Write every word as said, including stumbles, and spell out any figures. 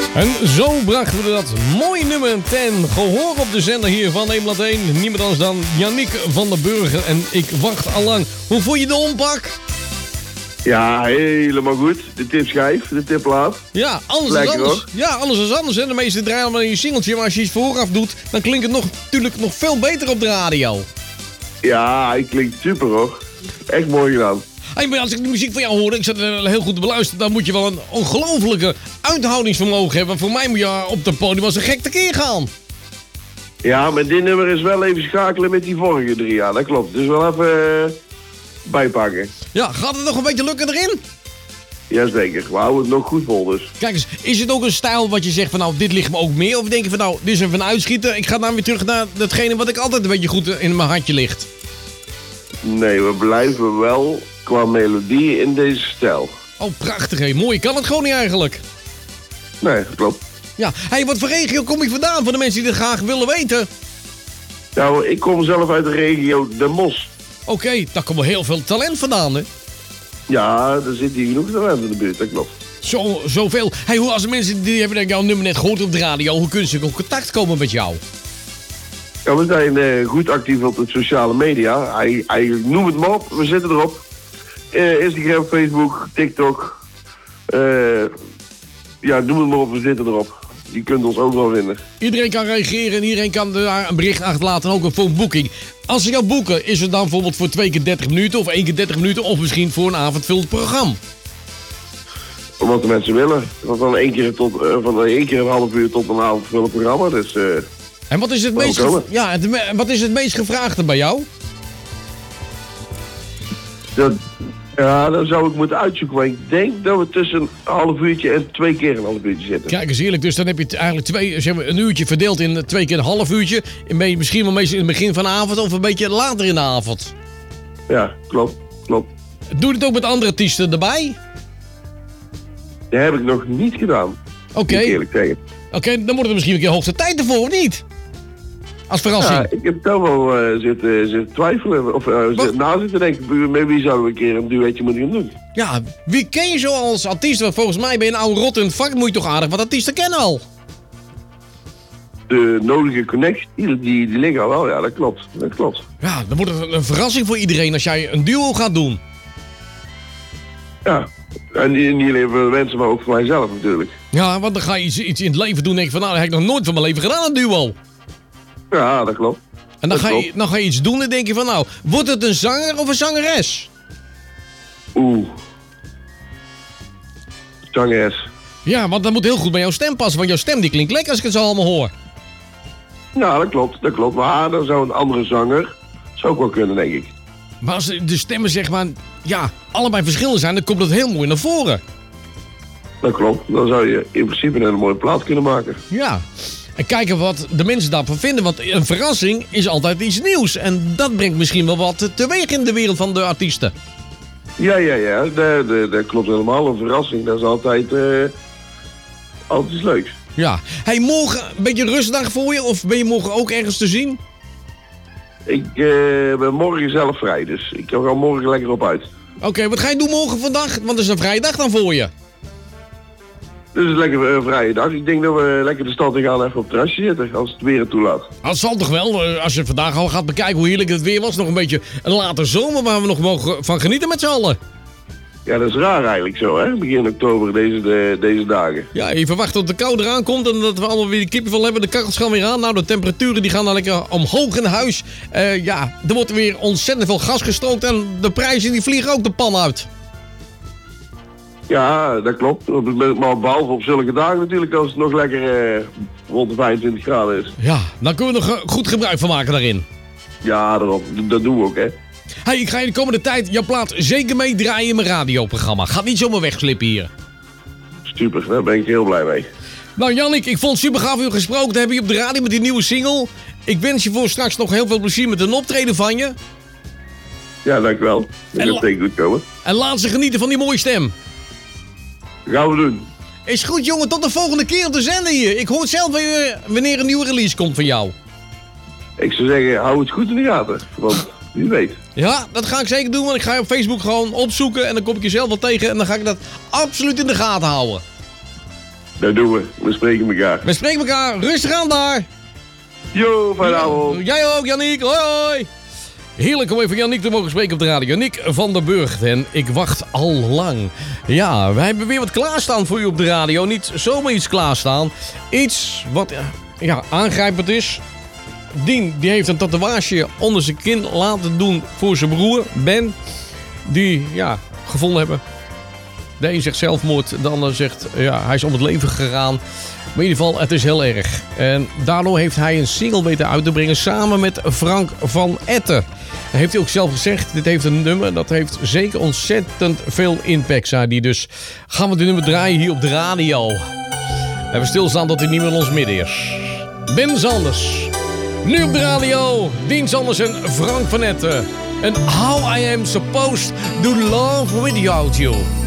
En zo brachten we dat mooie nummer ten gehoor op de zender hier van Nederland één. Niemand anders dan Yannick van der Burger en ik wacht al lang. Hoe vond je de ompak? Ja, helemaal goed. De tip schijf, de tip laat. Ja, anders Lekker, is anders. hoor. Ja, anders is anders. Hè. De meeste draaien allemaal in je singeltje, maar als je iets vooraf doet, dan klinkt het nog, natuurlijk nog veel beter op de radio. Ja, hij klinkt super hoor. Echt mooi gedaan. Hey, maar als ik de muziek van jou hoorde, ik zat er heel goed te beluisteren, dan moet je wel een ongelofelijke uithoudingsvermogen hebben. Voor mij moet je op de podium als een gek tekeer gaan. Ja, maar dit nummer is wel even schakelen met die vorige drie jaar. Dat klopt. Dus wel even uh, bijpakken. Ja, gaat het nog een beetje lukken erin? Jazeker. We houden het nog goed vol dus. Kijk eens, is het ook een stijl wat je zegt van nou, dit ligt me ook meer? Of denk je van nou, dit is even een uitschieten, ik ga dan weer terug naar datgene wat ik altijd een beetje goed in mijn hartje ligt? Nee, we blijven wel qua melodie in deze stijl. Oh, prachtig hé. Mooi kan het gewoon niet eigenlijk. Nee, dat klopt. Ja, hey, wat voor regio kom je vandaan voor de mensen die dit graag willen weten? Nou, ik kom zelf uit de regio Den Bosch. Oké, okay, daar komt wel heel veel talent vandaan hè. Ja, er zit hier genoeg talent in de buurt, dat klopt. Zo, zoveel. Hey, hoe als de mensen die hebben jouw nummer net gehoord op de radio, hoe kunnen ze in contact komen met jou? Ja, we zijn uh, goed actief op de sociale media. Hij, hij, noem het maar op, we zitten erop. Uh, Instagram, Facebook, TikTok. Uh, ja, noem het maar op, we zitten erop. Je kunt ons ook wel vinden. Iedereen kan reageren en iedereen kan daar een bericht achterlaten en ook voor een boeking. Als ze jou boeken, is het dan bijvoorbeeld voor twee keer dertig minuten of één keer dertig minuten of misschien voor een avondvullend programma? Wat de mensen willen. Van één keer, tot, uh, van één keer een half uur tot een avondvullend programma. Dus, uh, en wat is het meest, ge- ja, het, wat is het meest gevraagde bij jou? Dat, ja, dan zou ik moeten uitzoeken. Maar ik denk dat we tussen een half uurtje en twee keer een half uurtje zitten. Kijk eens eerlijk, dus dan heb je het eigenlijk twee, zeg maar, een uurtje verdeeld in twee keer een half uurtje. En misschien wel meestal in het begin van de avond of een beetje later in de avond. Ja, klopt, klopt. Doe je het ook met andere artiesten erbij? Dat heb ik nog niet gedaan. Oké. Okay. Eerlijk zeggen. Oké, okay, dan wordt het misschien een keer hoogste tijd ervoor, of niet? Als verrassing. Ja, ik heb toch wel uh, zitten, zitten twijfelen. Of uh, zitten na zitten denken, met wie zouden we een keer een duetje moeten gaan doen? Ja, wie ken je zo als artiest? Want volgens mij ben je een oude rot in het vak, moet je toch aardig wat artiesten kennen al? De nodige connecties, die, die liggen al wel, ja, dat klopt. Dat klopt. Ja, dan wordt het een, een verrassing voor iedereen als jij een duo gaat doen. Ja, en niet, niet alleen voor de mensen, maar ook voor mijzelf natuurlijk. Ja, want dan ga je iets, iets in het leven doen en denk je van, nou, dat heb ik nog nooit van mijn leven gedaan, een duo. Ja, dat klopt. En dan, dat ga klopt. je, dan ga je iets doen en denk je van, nou, wordt het een zanger of een zangeres? Oeh. Zangeres. Ja, want dat moet heel goed bij jouw stem passen, want jouw stem die klinkt lekker als ik het zo allemaal hoor. Ja, dat klopt, dat klopt. Maar dan zou een andere zanger, zou ook wel kunnen, denk ik. Maar als de stemmen zeg maar, ja, allebei verschillend zijn, dan komt het heel mooi naar voren. Dat klopt, dan zou je in principe een hele mooie plaat kunnen maken. Ja, en kijken wat de mensen daarvan vinden, want een verrassing is altijd iets nieuws. En dat brengt misschien wel wat teweeg in de wereld van de artiesten. Ja, ja, ja, dat, dat, dat klopt helemaal. Een verrassing, dat is altijd, uh, altijd iets leuks. Ja, hey, morgen een beetje een rustdag voor je, of ben je morgen ook ergens te zien? Ik uh, ben morgen zelf vrij, dus ik ga morgen lekker op uit. Oké, okay, wat ga je doen morgen vandaag? Want het is een vrije dag dan voor je. Dus het is lekker een vrije dag. Ik denk dat we lekker de stad in gaan even op het terrasje zitten, als het weer het toelaat. Dat zal toch wel, als je vandaag al gaat bekijken hoe heerlijk het weer was. Nog een beetje een late zomer waar we nog mogen van genieten met z'n allen. Ja, dat is raar eigenlijk zo, hè? Begin oktober, deze, de, deze dagen. Ja, even wachten tot de kou eraan komt en dat we allemaal weer de kippenvel hebben. De kachels gaan weer aan. Nou, de temperaturen die gaan dan lekker omhoog in huis. Uh, ja, er wordt weer ontzettend veel gas gestrookt en de prijzen die vliegen ook de pan uit. Ja, dat klopt. Maar behalve op zulke dagen natuurlijk, als het nog lekker uh, rond de vijfentwintig graden is. Ja, dan kunnen we nog goed gebruik van maken daarin. Ja, daarop. Dat doen we ook, hè. Hey, ik ga je de komende tijd jouw plaat zeker meedraaien in mijn radioprogramma. Gaat niet zomaar wegslippen hier. Super, daar ben ik heel blij mee. Nou Jannik, ik vond het super gaaf u gesproken te hebben hier op de radio met die nieuwe single. Ik wens je voor straks nog heel veel plezier met een optreden van je. Ja, dankjewel. Dat gaat la- zeker goed komen. En laat ze genieten van die mooie stem. Gaan we doen. Is goed jongen, tot de volgende keer op de zender hier. Ik hoor zelf weer wanneer een nieuwe release komt van jou. Ik zou zeggen, hou het goed in de gaten. Want wie weet. Ja, dat ga ik zeker doen, want ik ga je op Facebook gewoon opzoeken en dan kom ik je zelf wel tegen en dan ga ik dat absoluut in de gaten houden. Dat doen we. We spreken elkaar. We spreken elkaar. Rustig aan daar. Yo, fijne avond. Jij ook, Yannick. Hoi, hoi. Heerlijk om even Yannick te mogen spreken op de radio. Yannick van der Burgt. En ik wacht al lang. Ja, wij hebben weer wat klaarstaan voor u op de radio. Niet zomaar iets klaarstaan. Iets wat ja, aangrijpend is. Dien die heeft een tatoeage onder zijn kin laten doen voor zijn broer, Ben. Die, ja, gevonden hebben. De een zegt zelfmoord, de ander zegt, ja, hij is om het leven gegaan. Maar in ieder geval, het is heel erg. En daardoor heeft hij een single weten uit te brengen samen met Frank van Etten. Hij heeft hij ook zelf gezegd, dit heeft een nummer, dat heeft zeker ontzettend veel impact, zei hij. Dus gaan we dit nummer draaien hier op de radio. En we stilstaan tot hij niet meer in ons midden is. Ben Sanders. Nu op de radio, Dien Sanders en Frank van Etten. En How I Am Supposed to Love Without You.